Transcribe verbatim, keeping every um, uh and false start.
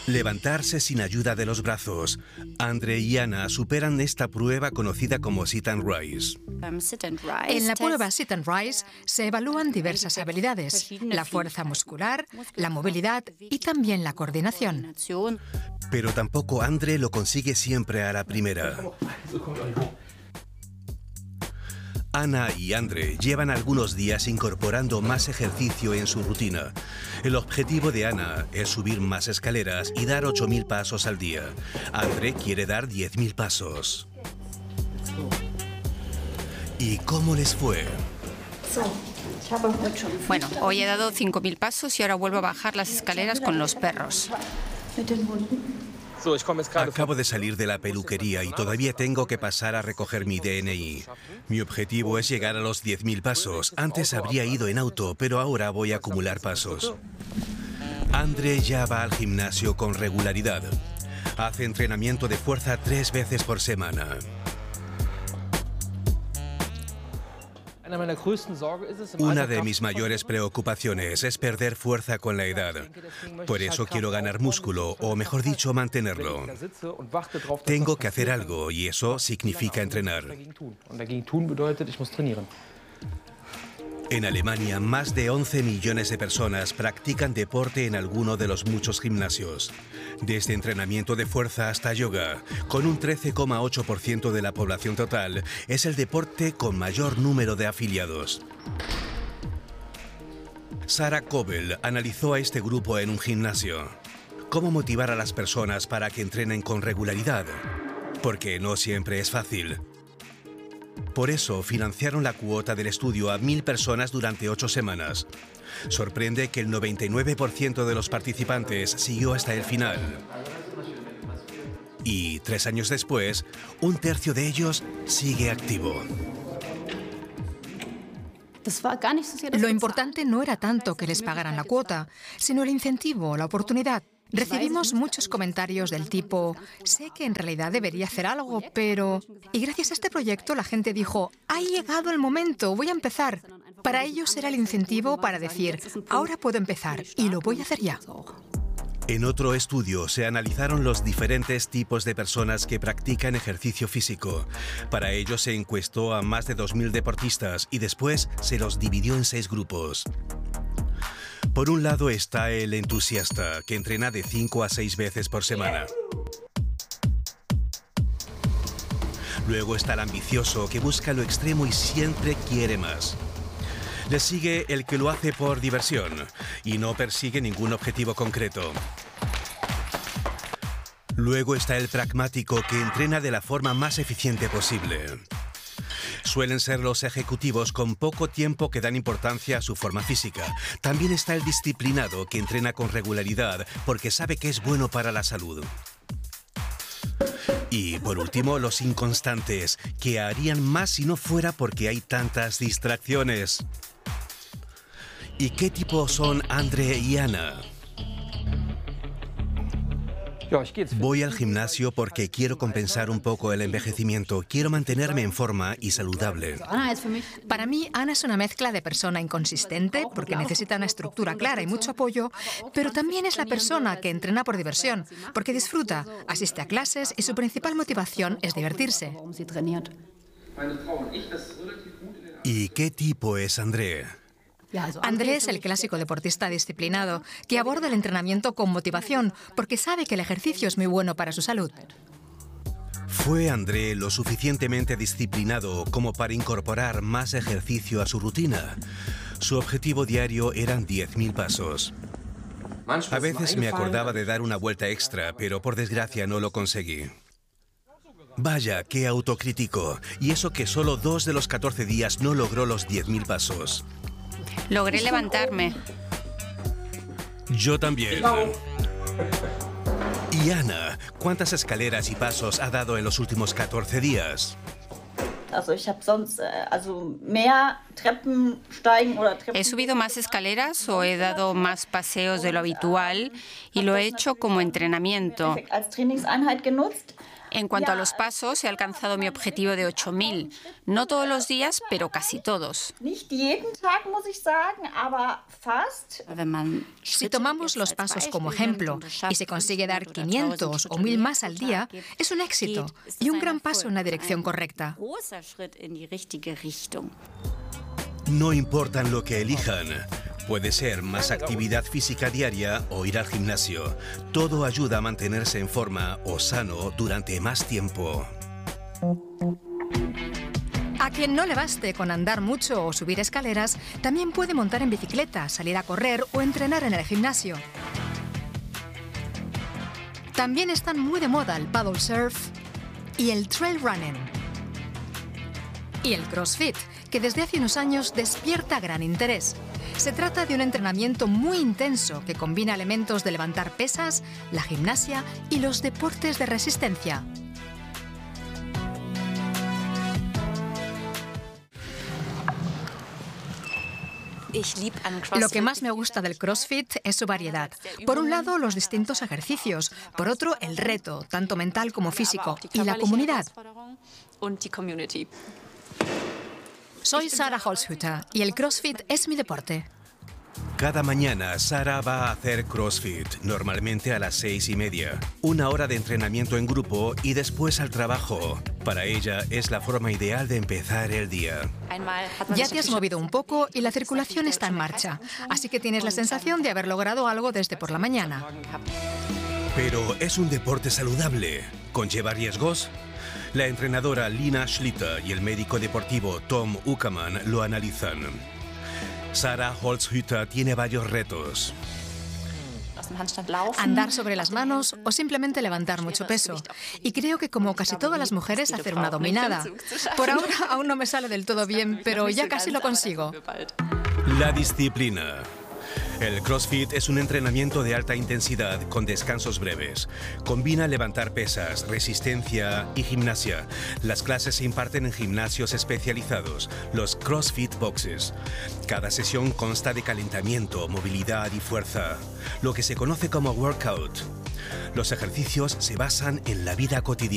Levantarse sin ayuda de los brazos. Andre y Anna superan esta prueba conocida como Sit and Rise. En la prueba Sit and Rise se evalúan diversas habilidades, la fuerza muscular, la movilidad y también la coordinación. Pero tampoco Andre lo consigue siempre a la primera. Anna y Andre llevan algunos días incorporando más ejercicio en su rutina. El objetivo de Anna es subir más escaleras y dar ocho mil pasos al día. Andre quiere dar diez mil pasos. ¿Y cómo les fue? Bueno, hoy he dado cinco mil pasos y ahora vuelvo a bajar las escaleras con los perros. Acabo de salir de la peluquería y todavía tengo que pasar a recoger mi D N I. Mi objetivo es llegar a los diez mil pasos. Antes habría ido en auto, pero ahora voy a acumular pasos. Andre ya va al gimnasio con regularidad. Hace entrenamiento de fuerza tres veces por semana. Una de mis mayores preocupaciones es perder fuerza con la edad. Por eso quiero ganar músculo, o mejor dicho, mantenerlo. Tengo que hacer algo y eso significa entrenar. En Alemania, más de once millones de personas practican deporte en alguno de los muchos gimnasios. Desde entrenamiento de fuerza hasta yoga, con un trece coma ocho por ciento de la población total, es el deporte con mayor número de afiliados. Sarah Kobel analizó a este grupo en un gimnasio. ¿Cómo motivar a las personas para que entrenen con regularidad? Porque no siempre es fácil. Por eso financiaron la cuota del estudio a mil personas durante ocho semanas. Sorprende que el noventa y nueve por ciento de los participantes siguió hasta el final. Y tres años después, un tercio de ellos sigue activo. Lo importante no era tanto que les pagaran la cuota, sino el incentivo, la oportunidad. Recibimos muchos comentarios del tipo, sé que en realidad debería hacer algo, pero... Y gracias a este proyecto la gente dijo, ha llegado el momento, voy a empezar. Para ellos era el incentivo para decir, ahora puedo empezar y lo voy a hacer ya. En otro estudio se analizaron los diferentes tipos de personas que practican ejercicio físico. Para ello se encuestó a más de dos mil deportistas y después se los dividió en seis grupos. Por un lado está el entusiasta, que entrena de cinco a seis veces por semana. Luego está el ambicioso, que busca lo extremo y siempre quiere más. Le sigue el que lo hace por diversión y no persigue ningún objetivo concreto. Luego está el pragmático, que entrena de la forma más eficiente posible. Suelen ser los ejecutivos con poco tiempo que dan importancia a su forma física. También está el disciplinado, que entrena con regularidad porque sabe que es bueno para la salud. Y por último, los inconstantes, que harían más si no fuera porque hay tantas distracciones. ¿Y qué tipo son Andre y Anna? Voy al gimnasio porque quiero compensar un poco el envejecimiento. Quiero mantenerme en forma y saludable. Para mí, Anna es una mezcla de persona inconsistente, porque necesita una estructura clara y mucho apoyo, pero también es la persona que entrena por diversión, porque disfruta, asiste a clases y su principal motivación es divertirse. ¿Y qué tipo es André? André es el clásico deportista disciplinado que aborda el entrenamiento con motivación porque sabe que el ejercicio es muy bueno para su salud. ¿Fue André lo suficientemente disciplinado como para incorporar más ejercicio a su rutina? Su objetivo diario eran diez mil pasos. A veces me acordaba de dar una vuelta extra, pero por desgracia no lo conseguí. Vaya, qué autocrítico. Y eso que solo dos de los catorce días no logró los diez mil pasos. Logré levantarme. Yo también. Y Anna, ¿cuántas escaleras y pasos ha dado en los últimos catorce días? He subido más escaleras o he dado más paseos de lo habitual y lo he hecho como entrenamiento. En cuanto a los pasos, he alcanzado mi objetivo de ocho mil. No todos los días, pero casi todos. Si tomamos los pasos como ejemplo y se consigue dar quinientos o mil más al día, es un éxito y un gran paso en la dirección correcta. No importan lo que elijan. Puede ser más actividad física diaria o ir al gimnasio. Todo ayuda a mantenerse en forma o sano durante más tiempo. A quien no le baste con andar mucho o subir escaleras, también puede montar en bicicleta, salir a correr o entrenar en el gimnasio. También están muy de moda el paddle surf y el trail running. Y el CrossFit, que desde hace unos años despierta gran interés. Se trata de un entrenamiento muy intenso que combina elementos de levantar pesas, la gimnasia y los deportes de resistencia. Lo que más me gusta del CrossFit es su variedad. Por un lado, los distintos ejercicios. Por otro, el reto, tanto mental como físico. Y la comunidad. Soy Sarah Holzhütter y el CrossFit es mi deporte. Cada mañana Sara va a hacer CrossFit, normalmente a las seis y media. Una hora de entrenamiento en grupo y después al trabajo. Para ella es la forma ideal de empezar el día. Ya te has movido un poco y la circulación está en marcha, así que tienes la sensación de haber logrado algo desde por la mañana. Pero ¿es un deporte saludable? ¿Conlleva riesgos? La entrenadora Lina Schlitter y el médico deportivo Tom Uckerman lo analizan. Sarah Holzhütter tiene varios retos. Andar sobre las manos o simplemente levantar mucho peso. Y creo que como casi todas las mujeres hacer una dominada. Por ahora aún no me sale del todo bien, pero ya casi lo consigo. La disciplina. El CrossFit es un entrenamiento de alta intensidad con descansos breves. Combina levantar pesas, resistencia y gimnasia. Las clases se imparten en gimnasios especializados, los CrossFit Boxes. Cada sesión consta de calentamiento, movilidad y fuerza, lo que se conoce como workout. Los ejercicios se basan en la vida cotidiana.